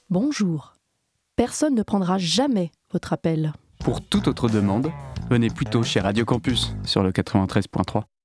Bonjour. Personne ne prendra jamais votre appel. Pour toute autre demande, venez plutôt chez Radio Campus sur le 93.3.